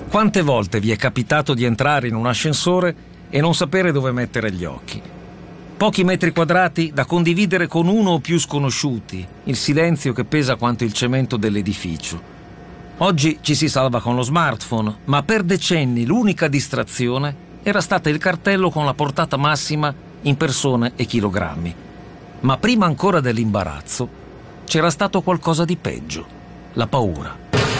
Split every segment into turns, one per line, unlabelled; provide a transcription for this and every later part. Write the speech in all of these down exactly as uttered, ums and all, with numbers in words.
Quante volte vi è capitato di entrare in un ascensore e non sapere dove mettere gli occhi? Pochi metri quadrati da condividere con uno o più sconosciuti, il silenzio che pesa quanto il cemento dell'edificio. Oggi ci si salva con lo smartphone, ma per decenni l'unica distrazione era stata il cartello con la portata massima in persone e chilogrammi. Ma prima ancora dell'imbarazzo c'era stato qualcosa di peggio, la paura.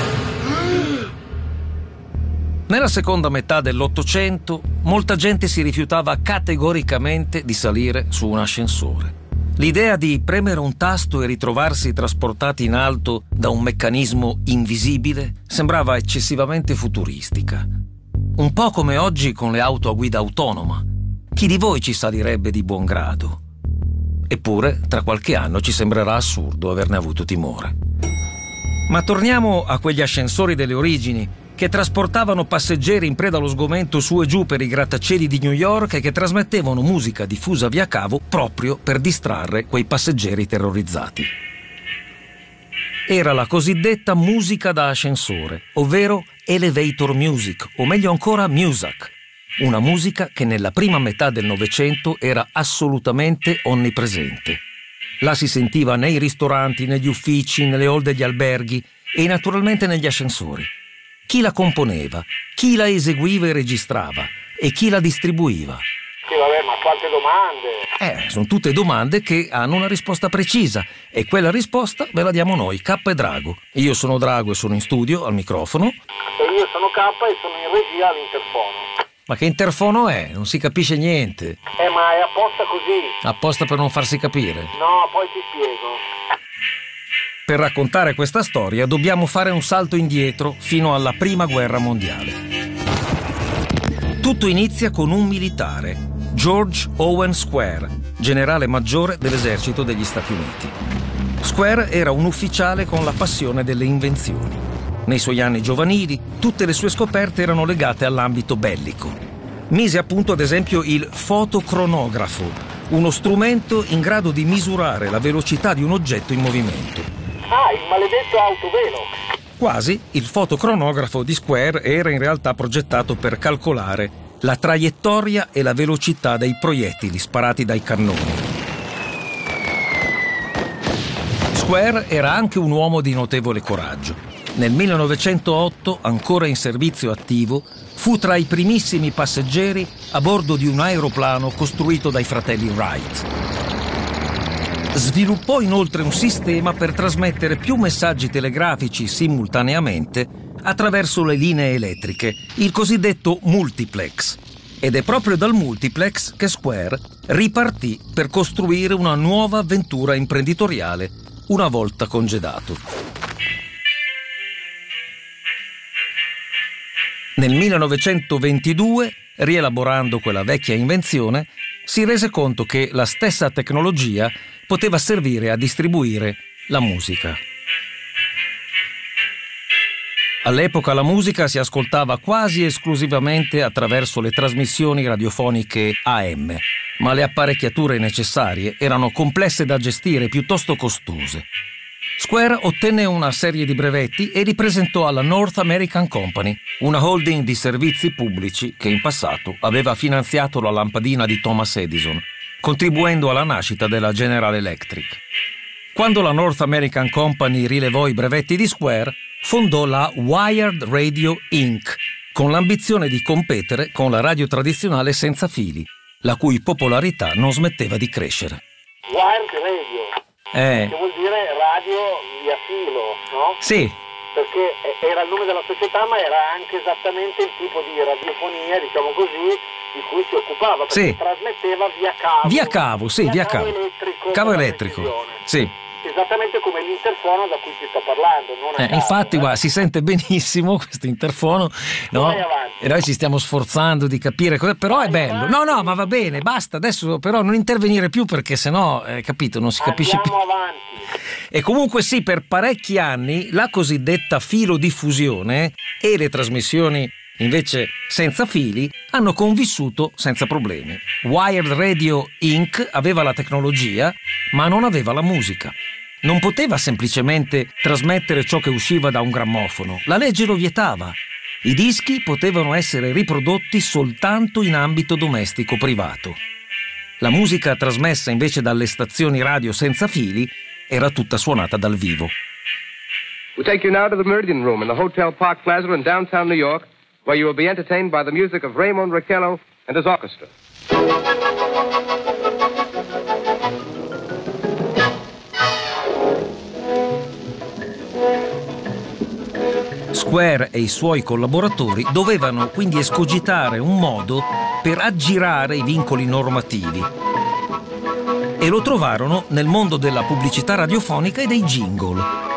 Nella seconda metà dell'Ottocento, molta gente si rifiutava categoricamente di salire su un ascensore. L'idea di premere un tasto e ritrovarsi trasportati in alto da un meccanismo invisibile sembrava eccessivamente futuristica. Un po' come oggi con le auto a guida autonoma. Chi di voi ci salirebbe di buon grado? Eppure, tra qualche anno ci sembrerà assurdo averne avuto timore. Ma torniamo a quegli ascensori delle origini che trasportavano passeggeri in preda allo sgomento su e giù per i grattacieli di New York e che trasmettevano musica diffusa via cavo proprio per distrarre quei passeggeri terrorizzati. Era la cosiddetta musica da ascensore, ovvero elevator music, o meglio ancora Muzak, una musica che nella prima metà del Novecento era assolutamente onnipresente. La si sentiva nei ristoranti, negli uffici, nelle hall degli alberghi e naturalmente negli ascensori. Chi la componeva, chi la eseguiva e registrava e chi la distribuiva?
Sì, vabbè, ma quante domande?
Eh, sono tutte domande che hanno una risposta precisa e quella risposta ve la diamo noi, K e Drago. Io sono Drago e sono in studio, al microfono.
E io sono K e sono in regia all'interfono.
Ma che interfono è? Non si capisce niente.
Eh, ma è apposta così.
Apposta per non farsi capire?
No, poi ti spiego.
Per raccontare questa storia dobbiamo fare un salto indietro fino alla Prima Guerra Mondiale. Tutto inizia con un militare, George Owen Square, generale maggiore dell'esercito degli Stati Uniti. Square era un ufficiale con la passione delle invenzioni. Nei suoi anni giovanili, tutte le sue scoperte erano legate all'ambito bellico. Mise a punto ad esempio il fotocronografo, uno strumento in grado di misurare la velocità di un oggetto in movimento.
Ah, il maledetto autovelo!
Quasi, il fotocronografo di Square era in realtà progettato per calcolare la traiettoria e la velocità dei proiettili sparati dai cannoni. Square era anche un uomo di notevole coraggio. Nel millenovecentootto, ancora in servizio attivo, fu tra i primissimi passeggeri a bordo di un aeroplano costruito dai fratelli Wright. Sviluppò inoltre un sistema per trasmettere più messaggi telegrafici simultaneamente attraverso le linee elettriche, il cosiddetto multiplex. Ed è proprio dal multiplex che Square ripartì per costruire una nuova avventura imprenditoriale una volta congedato. Nel millenovecentoventidue, rielaborando quella vecchia invenzione, si rese conto che la stessa tecnologia poteva servire a distribuire la musica. All'epoca la musica si ascoltava quasi esclusivamente attraverso le trasmissioni radiofoniche A M, ma le apparecchiature necessarie erano complesse da gestire e piuttosto costose. Square ottenne una serie di brevetti e li presentò alla North American Company, una holding di servizi pubblici che in passato aveva finanziato la lampadina di Thomas Edison, contribuendo alla nascita della General Electric. Quando la North American Company rilevò i brevetti di Square, fondò la Wired Radio Incorporated, con l'ambizione di competere con la radio tradizionale senza fili, la cui popolarità non smetteva di crescere.
Wired Radio,
eh.
che vuol dire radio via filo, no?
Sì.
Perché era il nome della società, ma era anche esattamente il tipo di radiofonia, diciamo così, di cui si occupava, perché
sì.
trasmetteva via cavo.
Via cavo, sì, via, via cavo.
Cavo elettrico.
Cavo elettrico, sì.
Esattamente come l'interfono da cui ti sto parlando. Non a
eh,
caso,
infatti,
eh.
guarda, si sente benissimo questo interfono, no? E noi ci stiamo sforzando di capire cosa, però vai è bello. Avanti. No, no, ma va bene, basta adesso, però non intervenire più perché sennò, eh, capito, non si capisce
Andiamo
più.
avanti.
E comunque sì, per parecchi anni la cosiddetta filodiffusione e le trasmissioni invece senza fili hanno convissuto senza problemi. Wired Radio Incorporated aveva la tecnologia, ma non aveva la musica. Non poteva semplicemente trasmettere ciò che usciva da un grammofono. La legge lo vietava. I dischi potevano essere riprodotti soltanto in ambito domestico privato. La musica trasmessa invece dalle stazioni radio senza fili era tutta suonata dal vivo.
We take you now to the Meridian Room in the Hotel Park Plaza in downtown New York, where you will be entertained by the music of Raymond Raquello and his orchestra.
Square e i suoi collaboratori dovevano quindi escogitare un modo per aggirare i vincoli normativi e lo trovarono nel mondo della pubblicità radiofonica e dei jingle.